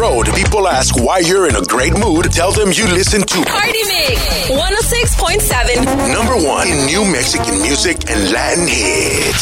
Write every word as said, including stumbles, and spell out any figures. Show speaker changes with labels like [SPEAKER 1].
[SPEAKER 1] road, people ask why you're in a great mood. Tell them you listen to
[SPEAKER 2] Party Mix one oh six point seven.
[SPEAKER 1] Number one in new Mexican music and Latin hits.